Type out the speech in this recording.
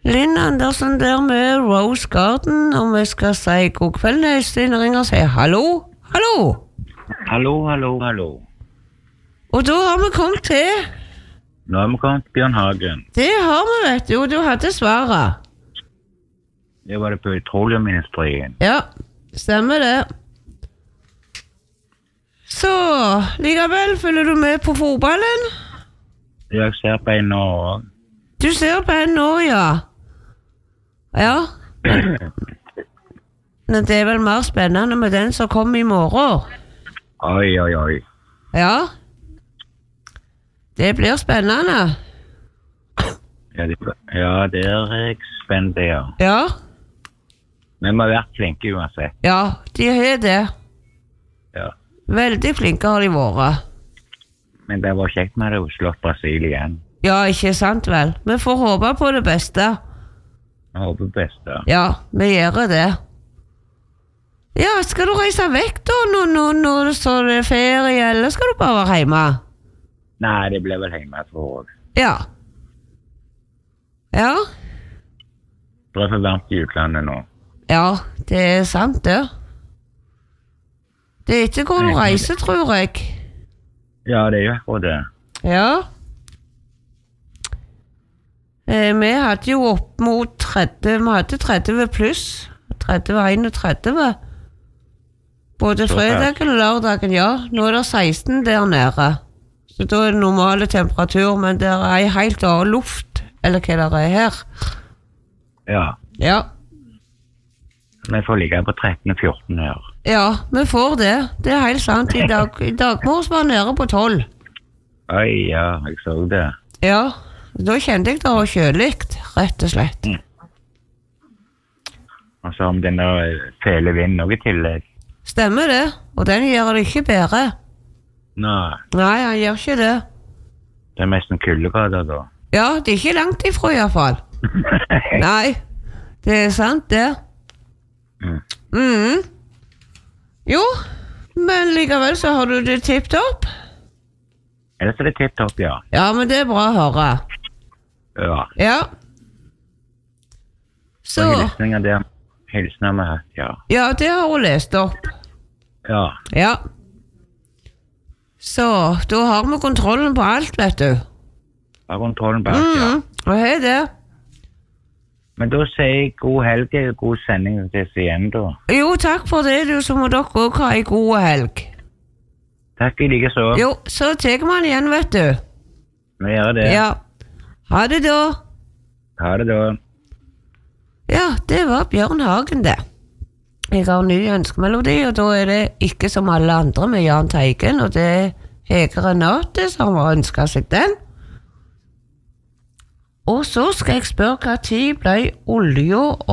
Linn Andersen der med Rose Garden, og vi skal si god kveld. Øystein ringer og sier hallo, hallo. Hallo. Og da har vi kommet til. Nå har vi kommet til Bjørn Hagen. Det har vi, vet du, og du hadde svaret. Det var det petroleumindustrien. Ja, stemmer det. Så, likevel følger du med på fotballen? Jeg ser på en nå også. Du ser på en nå, ja. Ja. Men det er vel mer spennende med den som kommer i morgen. Oi. Ja. Det blir spennende. Ja, det er jeg spent, ja. Ja. Vi må ha vært flinke uansett. Ja, de har det. Ja. Veldig flinke har de vært. Men det var kjekt med det å slått Brasil igjen. Ja, ikke sant vel? Vi får håpe på det beste. Jeg håper beste. Ja, vi gjør det. Ja, skal du reise vekk da når så det er ferie, eller skal du bare være hjemme? Nei, det ble vel hjemme for år. Ja. Ja? Det er for varmt i utlandet nå. Ja, det er sant det. Det er ikke hvor du reiser, tror jeg. Ja, det er jo akkurat det. Ja. Vi hadde jo opp mot 30, vi hadde 30 pluss, 30 og 31. Både fredagen og lørdagen, ja. Nå er det 16 der nede. Så da er det normale temperatur, men det er en helt annen luft, eller hva det er her. Ja. Ja. Vi får ligge på 13 og 14 her. Ja, vi får det. Det er helt sant. I dag morges var nede på 12. Oi, ja, jeg så det. Ja, da kjente jeg det var kjøligt, rett og slett. Og så om den der fele vind noe tillegg. Stemmer det, og den gjør det ikke bedre. Nei, Han gjør ikke det. det er mest en kuldegrader da. Ja, det er ikke langt ifra i hvert fall. Nei, det er sant det. Jo, men likevel så har du det tippet opp. Ellers er det tippet opp, ja. Ja, men det er bra å høre. Ja. Ja. Så. Og hilsninger der. Hilsninger vi har hatt, ja. Ja, det har hun lest opp. Ja. Ja. Så, da har vi kontrollen på alt, vet du. Har kontrollen bak, ja. Og hei det. Men da sier jeg god helg og god sending til oss igjen, da. Jo, takk for det, du, så må dere også ha en god helg. Takk, I like så. Jo, så tar man igjen, vet du. Vi gjør det. Ja. Ha det da. Ha det da. Ja, det var Bjørn Hagen, det. Jeg har en ny ønskemelodi, og da er det ikke som alle andre med Jahn Teigen, og det er Hege Renate som har ønsket seg den. Og så skal jeg spørre hva tid ble olja